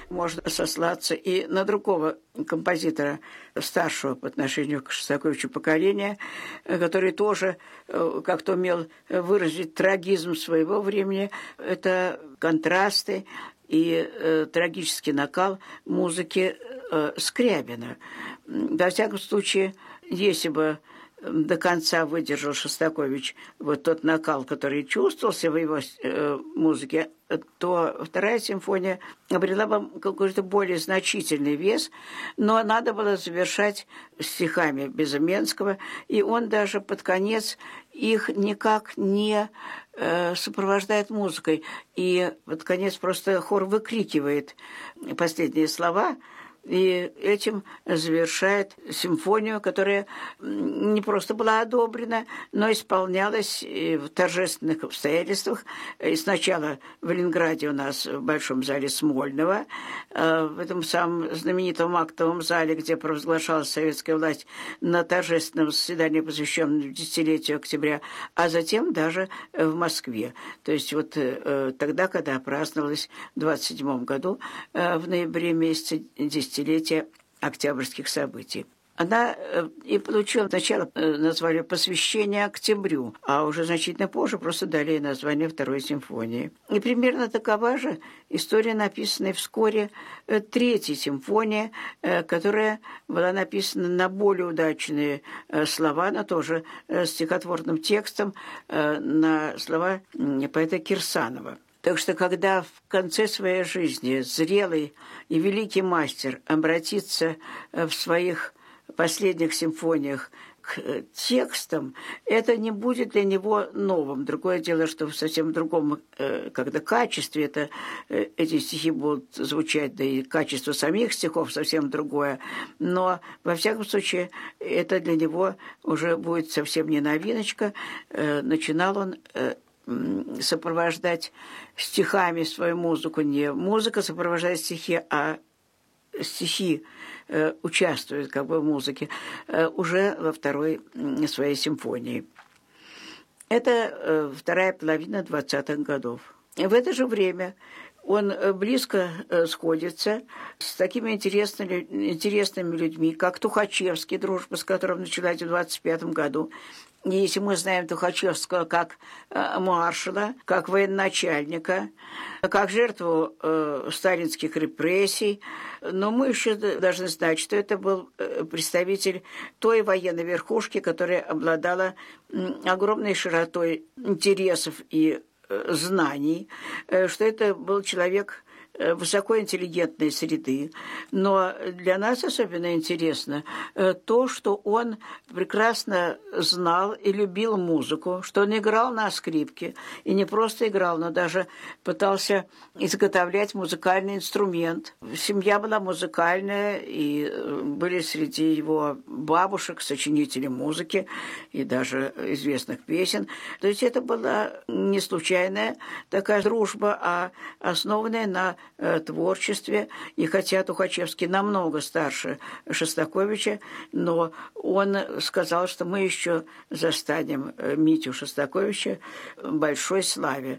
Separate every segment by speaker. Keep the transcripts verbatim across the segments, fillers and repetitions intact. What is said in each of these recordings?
Speaker 1: можно сослаться и на другого композитора, старшего по отношению к Шостаковичу поколения, который тоже как-то умел выразить трагизм своего времени. Это контрасты и э, трагический накал музыки э, Скрябина. Во всяком случае, если бы до конца выдержал Шостакович вот тот накал, который чувствовался в его э, музыке, то вторая симфония обрела бы какой-то более значительный вес, но надо было завершать стихами Безыменского, и он даже под конец их никак не э, сопровождает музыкой, и под конец просто хор выкрикивает последние слова, и этим завершает симфонию, которая не просто была одобрена, но исполнялась в торжественных обстоятельствах. И сначала в Ленинграде у нас в Большом зале Смольного, в этом самом знаменитом актовом зале, где провозглашалась советская власть, на торжественном заседании, посвященном десятилетию октября, а затем даже в Москве. То есть вот тогда, когда праздновалось в двадцать седьмом году, в ноябре месяце, десятилетие октябрьских событий. Она и получила сначала название «Посвящение октябрю», а уже значительно позже просто дали ей название Второй симфонии. И примерно такова же история, написанная вскоре Третьей симфонии, которая была написана на более удачные слова, но тоже стихотворным текстом, на слова поэта Кирсанова. Так что, когда в конце своей жизни зрелый и великий мастер обратится в своих последних симфониях к текстам, это не будет для него новым. Другое дело, что в совсем другом когда качестве это, эти стихи будут звучать, да и качество самих стихов совсем другое. Но, во всяком случае, это для него уже будет совсем не новиночка. Начинал он сопровождать стихами свою музыку. Не музыка сопровождает стихи, а стихи э, участвуют как бы в музыке э, уже во второй э, своей симфонии. Это э, вторая половина двадцатых годов. И в это же время он близко сходится с такими интересными, интересными людьми, как Тухачевский, дружба с которым началась в двадцать пятом году. И если мы знаем Тухачевского как маршала, как военачальника, как жертву э, сталинских репрессий, но мы еще должны знать, что это был представитель той военной верхушки, которая обладала огромной широтой интересов и знаний, что это был человек высокоинтеллигентной среды. Но для нас особенно интересно то, что он прекрасно знал и любил музыку, что он играл на скрипке, и не просто играл, но даже пытался изготовлять музыкальный инструмент. Семья была музыкальная, и были среди его бабушек сочинители музыки и даже известных песен. То есть это была не случайная такая дружба, а основанная на творчестве. И хотя Тухачевский намного старше Шостаковича, но он сказал, что мы еще застанем Митю Шостаковича в большой славе.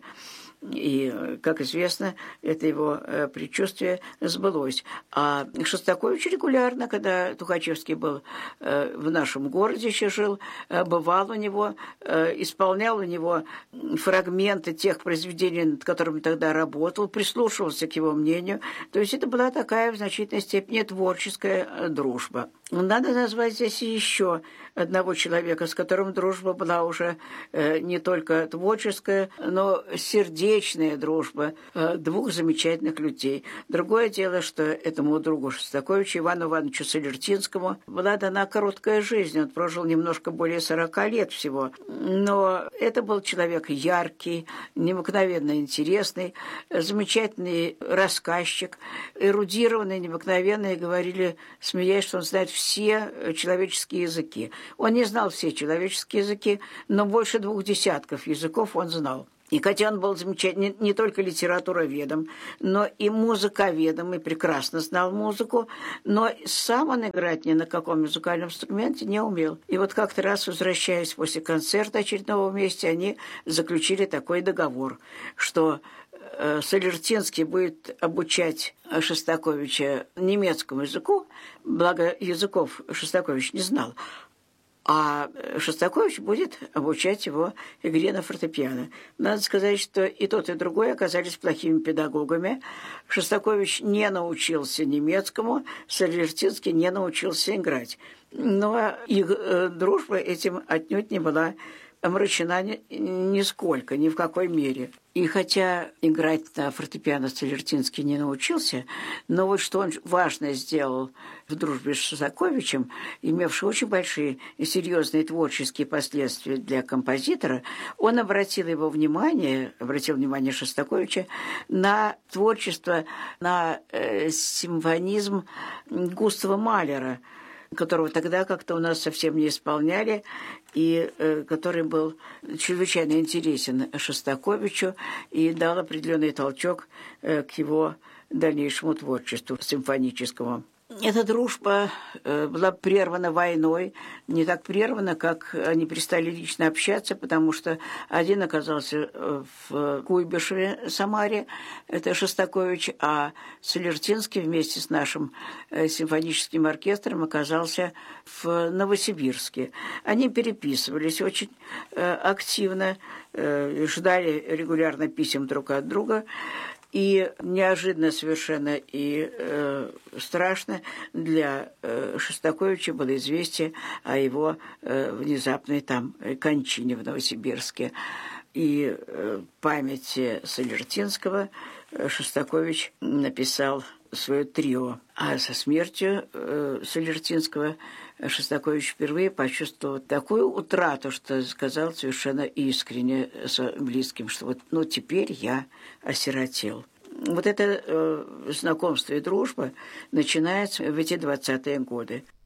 Speaker 1: И, как известно, это его предчувствие сбылось. А Шостакович регулярно, когда Тухачевский был в нашем городе, еще жил, бывал у него, исполнял у него фрагменты тех произведений, над которыми тогда работал, прислушивался к его мнению. То есть это была такая в значительной степени творческая дружба. Надо назвать здесь еще одного человека, с которым дружба была уже не только творческая, но сердечная дружба двух замечательных людей. Другое дело, что этому другу Шостаковичу, Ивану Ивановичу Солертинскому, была дана короткая жизнь. Он прожил немножко более сорока лет всего. Но это был человек яркий, необыкновенно интересный, замечательный рассказчик, эрудированный, необыкновенный, говорили, смеясь, что он знает все человеческие языки. Он не знал все человеческие языки, но больше двух десятков языков он знал. И хотя он был замечательный не, не только литературоведом, но и музыковедом, и прекрасно знал музыку, но сам он играть ни на каком музыкальном инструменте не умел. И вот как-то раз, возвращаясь после концерта очередного вместе, они заключили такой договор, что Солжертинский будет обучать Шостаковича немецкому языку, благо языков Шостакович не знал, а Шостакович будет обучать его игре на фортепиано. Надо сказать, что и тот, и другой оказались плохими педагогами. Шостакович не научился немецкому, Солжертинский не научился играть. Но их дружба этим отнюдь не была омрачена нисколько, ни в какой мере. И хотя играть на фортепиано Солжертинский не научился, но вот что он важное сделал в дружбе с Шостаковичем, имевший очень большие и серьезные творческие последствия для композитора, он обратил его внимание, обратил внимание Шостаковича на творчество, на э, симфонизм Густава Малера, которого тогда как-то у нас совсем не исполняли, и э, который был чрезвычайно интересен Шостаковичу и дал определенный толчок э, к его дальнейшему творчеству симфоническому. Эта дружба э, была прервана войной, не так прервана, как они перестали лично общаться, потому что один оказался в Куйбышеве, Самаре, это Шостакович, а Солжертинский вместе с нашим э, симфоническим оркестром оказался в Новосибирске. Они переписывались очень э, активно, э, ждали регулярно писем друг от друга. И неожиданно совершенно и э, страшно для э, Шостаковича было известие о его э, внезапной там кончине в Новосибирске. И э, памяти Солжертинского Шостакович написал свое трио. А со смертью э, Солжертинского Шостакович впервые почувствовал такую утрату, что сказал совершенно искренне своим близким, что вот ну, теперь я осиротел. Вот это э, знакомство и дружба начинается в эти двадцатые годы.